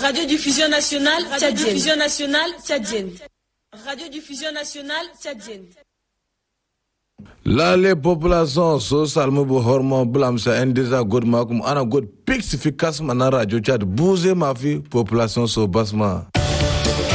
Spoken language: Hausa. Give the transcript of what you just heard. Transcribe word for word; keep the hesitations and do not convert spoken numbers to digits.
Radiodiffusion nationale tchadienne. Radiodiffusion nationale tchadienne. Radiodiffusion nationale tchadienne. La les populations so salmu bu hormon blam sa endisa god makum ana god pix fi kasma na radio Tchad bouze ma fi population so basma